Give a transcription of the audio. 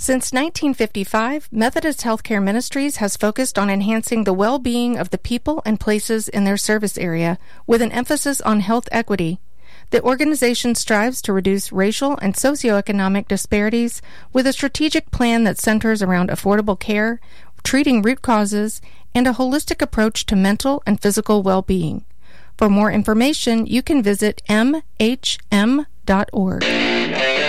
Since 1955, Methodist Healthcare Ministries has focused on enhancing the well-being of the people and places in their service area with an emphasis on health equity. The organization strives to reduce racial and socioeconomic disparities with a strategic plan that centers around affordable care, treating root causes, and a holistic approach to mental and physical well-being. For more information, you can visit mhm.org.